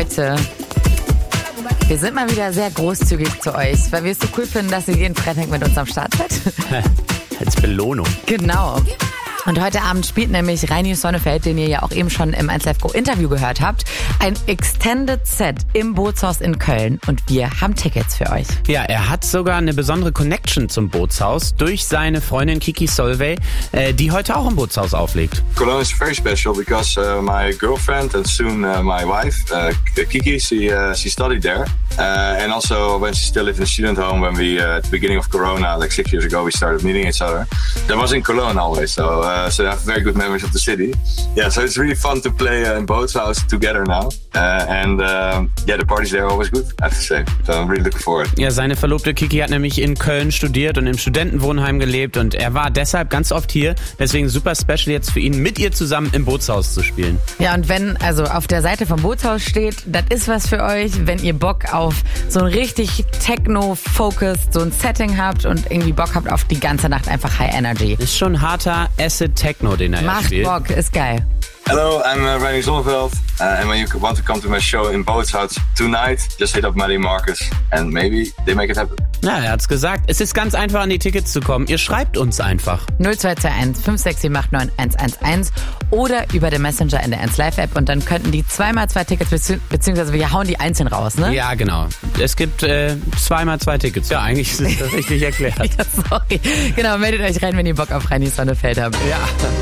Leute, wir sind mal wieder sehr großzügig zu euch, weil wir es so cool finden, dass ihr jeden Freitag mit uns am Start seid. Als Belohnung. Genau. Und heute Abend spielt nämlich Reini Sonnefeld, den ihr ja auch eben schon im 1Live Go Interview gehört habt, ein Extended Set im Bootshaus in Köln. Und wir haben Tickets für euch. Ja, er hat sogar eine besondere Connection zum Bootshaus durch seine Freundin Kiki Solveig, die heute auch im Bootshaus auflegt. Cologne is very special because my girlfriend and soon my wife, Kiki, she studied there. And also when she still lived in a student home, when we, at the beginning of Corona, like 6 years ago, we started meeting each other. That was in Cologne always, so I have very good memories of the city. Yeah, so it's really fun to play in Bootshaus together now. The parties there are always good, I have to say. So I'm really looking forward. Ja, seine Verlobte Kiki hat nämlich in Köln studiert und im Studentenwohnheim gelebt und er war deshalb ganz oft hier. Deswegen super special jetzt für ihn, mit ihr zusammen im Bootshaus zu spielen. Ja, und wenn also auf der Seite vom Bootshaus steht, das ist was für euch, wenn ihr Bock auf so ein richtig Techno-focused, so ein Setting habt und irgendwie Bock habt auf die ganze Nacht einfach High Energy. Ist schon harter Acid Techno, den er spielt. Macht Bock, ist geil. Hello, I'm Reini Sonneveld, and when you want to come to my show in Bootshaus tonight, just hit up Maddie Marcus and maybe they make it happen. Ja, er hat's gesagt. Es ist ganz einfach, an die Tickets zu kommen. Ihr schreibt uns einfach. 0221 567 111 oder über den Messenger in der 1Live App und dann könnten die 2x2 Tickets, beziehungsweise wir hauen die einzeln raus, ne? Ja, genau. Es gibt 2x2 Tickets. Ja, eigentlich ist das richtig erklärt. Ja, sorry. Genau, meldet euch rein, wenn ihr Bock auf Reini Sonnefeld habt. Ja.